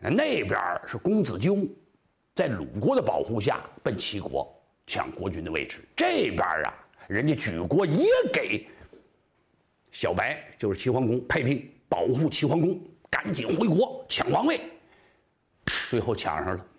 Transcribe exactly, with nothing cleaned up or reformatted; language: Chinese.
那边是公子纠，在鲁国的保护下奔齐国抢国君的位置。这边啊，人家莒国也给小白，就是齐桓公派兵保护齐桓公，赶紧回国抢皇位。最后抢上了。